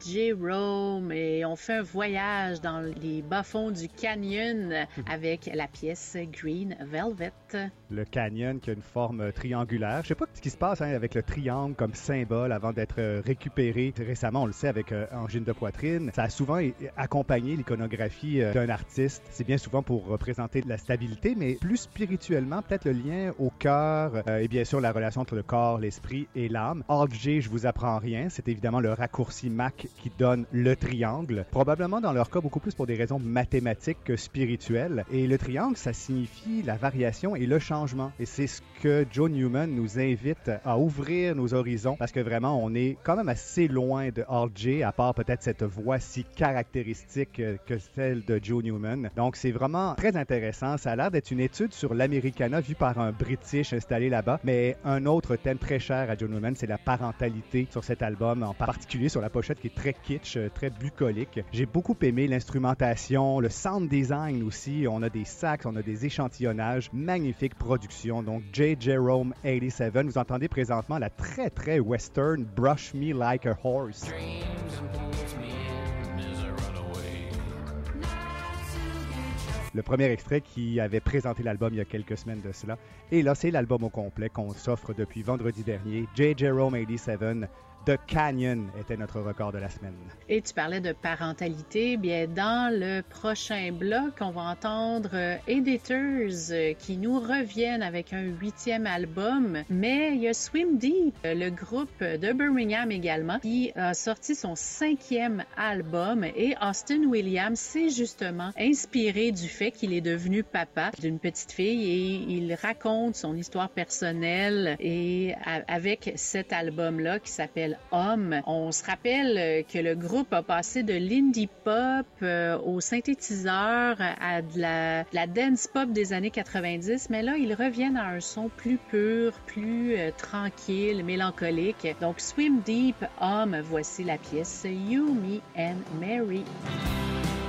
Jerome et on fait un voyage dans les bas-fonds du canyon avec la pièce Green Velvet. Le canyon qui a une forme triangulaire. Je sais pas ce qui se passe avec le triangle comme symbole avant d'être récupéré. Récemment, on le sait avec Angine de poitrine. Ça a souvent accompagné l'iconographie d'un artiste. C'est bien souvent pour représenter la stabilité, mais plus spirituellement, peut-être le lien au cœur et bien sûr la relation entre le corps, l'esprit et l'âme. Alt-G, je vous apprends rien. C'est évidemment le raccourci Mac qui donne le triangle. Probablement dans leur cas beaucoup plus pour des raisons mathématiques que spirituelles. Et le triangle, ça signifie la variation et le changement. Et c'est ce que Joe Newman nous invite à ouvrir nos horizons parce que vraiment, on est quand même assez loin de Alt-J, à part peut-être cette voix si caractéristique que celle de Joe Newman. Donc, c'est vraiment très intéressant. Ça a l'air d'être une étude sur l'Americana vue par un British installé là-bas. Mais un autre thème très cher à Joe Newman, c'est la parentalité sur cet album, en particulier sur la pochette qui est très kitsch, très bucolique. J'ai beaucoup aimé l'instrumentation, le sound design aussi. On a des sax, on a des échantillonnages. Magnifique production. Donc, J. Jerome 87. Vous entendez présentement la très, très western Brush Me Like a Horse. Le premier extrait qui avait présenté l'album il y a quelques semaines de cela. Et là, c'est l'album au complet qu'on s'offre depuis vendredi dernier. J. Jerome 87. The Canyon était notre record de la semaine. Et tu parlais de parentalité. Bien, dans le prochain bloc, on va entendre Editors qui nous reviennent avec un 8e album. Mais il y a Swim Deep, le groupe de Birmingham également, qui a sorti son 5e album. Et Austin Williams s'est justement inspiré du fait qu'il est devenu papa d'une petite fille et il raconte son histoire personnelle. Et avec cet album-là qui s'appelle Homme. On se rappelle que le groupe a passé de l'indie pop au synthétiseur à de la dance pop des années 90, mais là, ils reviennent à un son plus pur, plus tranquille, mélancolique. Donc, Swim Deep, Homme, voici la pièce You, Me and Mary.